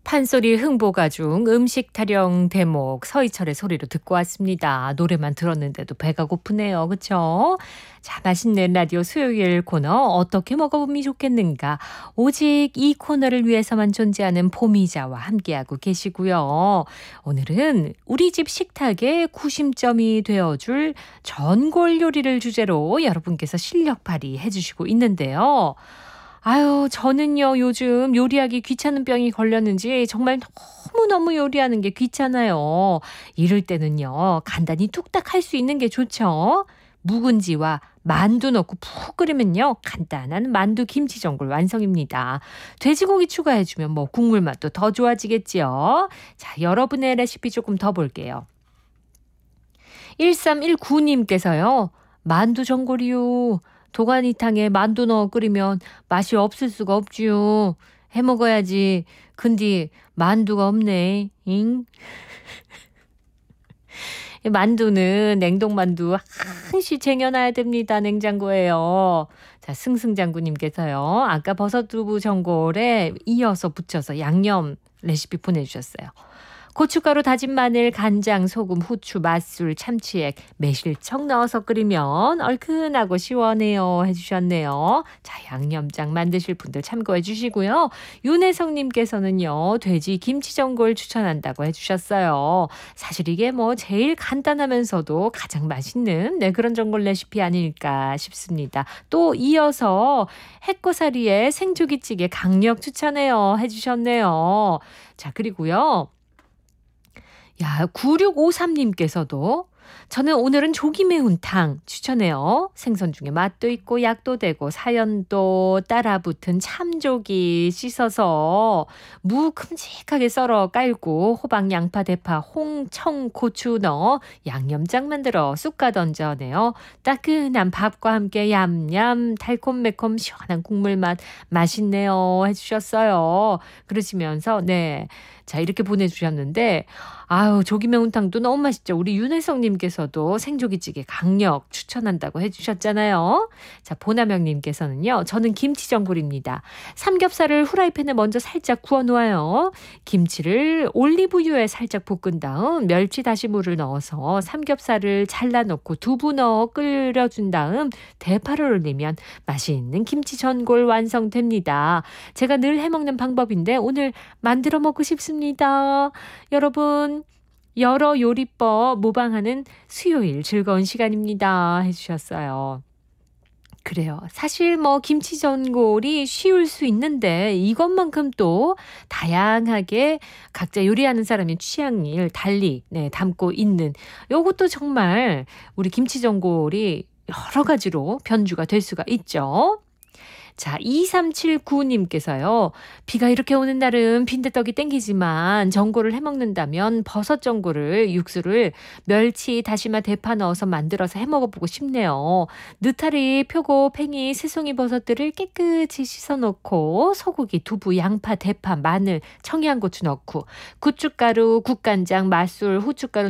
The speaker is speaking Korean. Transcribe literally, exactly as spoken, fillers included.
판소리 흥보가 중 음식 타령 대목 서희철의 소리로 듣고 왔습니다. 노래만 들었는데도 배가 고프네요. 그쵸? 자, 맛있는 라디오 수요일 코너 어떻게 먹어보면 좋겠는가. 오직 이 코너를 위해서만 존재하는 보미자와 함께하고 계시고요. 오늘은 우리 집 식탁의 구심점이 되어줄 전골 요리를 주제로 여러분께서 실력 발휘해 주시고 있는데요. 아유, 저는요, 요즘 요리하기 귀찮은 병이 걸렸는지 정말 너무너무 요리하는 게 귀찮아요. 이럴 때는요, 간단히 뚝딱 할 수 있는 게 좋죠. 묵은지와 만두 넣고 푹 끓이면요, 간단한 만두 김치 전골 완성입니다. 돼지고기 추가해주면 뭐 국물 맛도 더 좋아지겠지요. 자, 여러분의 레시피 조금 더 볼게요. 일삼일구 님께서요. 만두 전골이요. 도가니탕에 만두 넣어 끓이면 맛이 없을 수가 없지요. 해 먹어야지. 근데 만두가 없네. 잉? 만두는 냉동만두 한시 쟁여놔야 됩니다. 냉장고에요. 자, 승승장구님께서요. 아까 버섯두부 전골에 이어서 붙여서 양념 레시피 보내주셨어요. 고춧가루, 다진 마늘, 간장, 소금, 후추, 맛술, 참치액, 매실청 넣어서 끓이면 얼큰하고 시원해요 해주셨네요. 자, 양념장 만드실 분들 참고해 주시고요. 윤혜성님께서는요. 돼지 김치전골 추천한다고 해주셨어요. 사실 이게 뭐 제일 간단하면서도 가장 맛있는 네, 그런 전골 레시피 아닐까 싶습니다. 또 이어서 해꼬사리의 생조기찌개 강력 추천해요 해주셨네요. 자, 그리고요. 야, 구육오삼 님께서도 저는 오늘은 조기 매운탕 추천해요. 생선 중에 맛도 있고 약도 되고 사연도 따라 붙은 참조기 씻어서 무 큼직하게 썰어 깔고 호박, 양파, 대파, 홍, 청, 고추 넣어 양념장 만들어 쑥갓 얹어내요. 따끈한 밥과 함께 얌얌 달콤매콤 시원한 국물 맛 맛있네요 해주셨어요. 그러시면서 네. 자, 이렇게 보내주셨는데, 아유, 조기 매운탕도 너무 맛있죠. 우리 윤혜성님께서도 생조기찌개 강력 추천한다고 해주셨잖아요. 자, 보나명님께서는요, 저는 김치전골입니다. 삼겹살을 후라이팬에 먼저 살짝 구워 놓아요. 김치를 올리브유에 살짝 볶은 다음 멸치 다시물을 넣어서 삼겹살을 잘라놓고 두부 넣어 끓여준 다음 대파를 올리면 맛있는 김치전골 완성됩니다. 제가 늘 해먹는 방법인데 오늘 만들어 먹고 싶습니다. 여러분, 여러 요리법 모방하는 수요일 즐거운 시간입니다 해주셨어요. 그래요. 사실 뭐 김치전골이 쉬울 수 있는데 이것만큼 또 다양하게 각자 요리하는 사람의 취향을 달리 네, 담고 있는 요것도 정말 우리 김치전골이 여러 가지로 변주가 될 수가 있죠. 자, 이삼칠구 님께서요. 비가 이렇게 오는 날은 빈대떡이 땡기지만 전골을 해먹는다면 버섯 전골을 육수를 멸치, 다시마, 대파 넣어서 만들어서 해먹어보고 싶네요. 느타리, 표고, 팽이, 새송이 버섯들을 깨끗이 씻어놓고 소고기, 두부, 양파, 대파, 마늘, 청양고추 넣고 고춧가루, 국간장, 맛술, 후춧가루